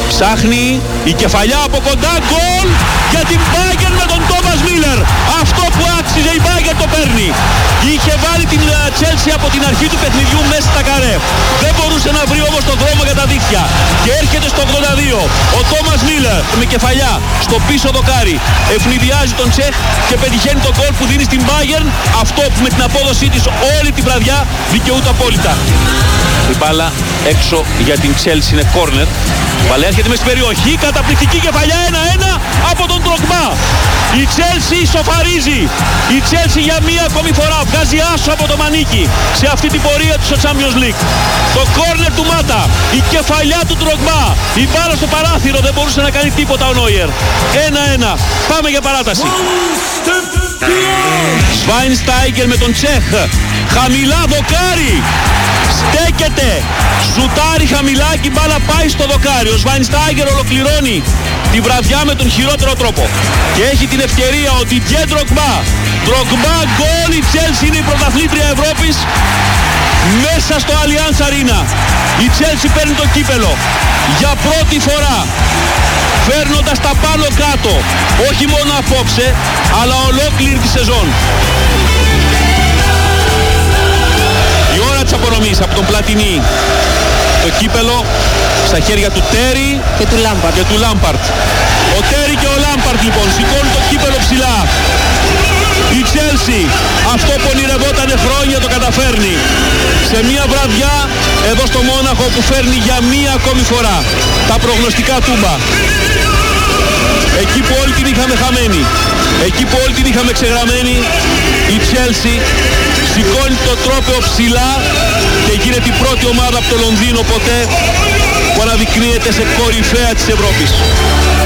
Ψάχνει η κεφαλιά από κοντά, γκολ για την Bayern με τον Τόμας Μίλερ. Αυτό που άξιζε η Bayern το παίρνει. Είχε βάλει την Chelsea από την αρχή του παιχνιδιού μέσα στα καρέ. Δεν μπορούσε να βρει όμως το δρόμο για τα δίχτυα. Και έρχεται στο 82 ο Τόμας Μίλερ με κεφαλιά στο πίσω δοκάρι. Ευνηδιάζει τον Τσεχ και πετυχαίνει τον γκολ που δίνει στην Bayern. Αυτό που με την απόδοσή της όλη τη βραδιά δικαιούται απόλυτα. Η μπάλα έξω για την Chelsea είναι corner. Μπάλα έρχεται μες στην περιοχή, καταπληκτική κεφαλιά 1-1 από τον Ντρογκμπά. Η Chelsea σοφαρίζει. Η Chelsea για μία ακόμη φορά βγάζει άσο από το μανίκι σε αυτή την πορεία του στο Champions League. Το corner του Μάτα, η κεφαλιά του Ντρογκμπά, η μπάλα στο παράθυρο, δεν μπορούσε να κάνει τίποτα ο Νόιερ. 1-1, πάμε για παράταση. Σβάινστάιγκερ με τον Τσέχ, χαμηλά δοκάρι, στέκεται, σουτάρει χαμηλά και η μπάλα πάει στο δοκάρι. Ο Σβάινστάιγκερ ολοκληρώνει τη βραδιά με τον χειρότερο τρόπο και έχει την ευκαιρία ο Didier Drogba. Drogba γκολ, η Chelsea είναι η πρωταθλήτρια Ευρώπης μέσα στο Allianz Arena. Η Chelsea παίρνει το κύπελο για πρώτη φορά, φέρνοντας τα πάνω κάτω, όχι μόνο απόψε, αλλά ολόκληρη τη σεζόν. Η ώρα της απονομής από τον Πλατινί. Το κύπελο στα χέρια του Τέρι και του Λάμπαρτ. Ο Τέρι και ο Λάμπαρτ λοιπόν σηκώνουν το κύπελο ψηλά. Η Chelsea, αυτό που ονειρευότανε χρόνια, το καταφέρνει. Σε μια βραδιά εδώ στο Μόναχο που φέρνει για μία ακόμη φορά τα προγνωστικά τούμπα. Εκεί που όλοι την είχαμε χαμένη, εκεί που όλοι την είχαμε ξεγραμμένη, η Chelsea σηκώνει το τρόπαιο ψηλά και γίνεται η πρώτη ομάδα από το Λονδίνο ποτέ που αναδεικνύεται σε κορυφαία της Ευρώπης.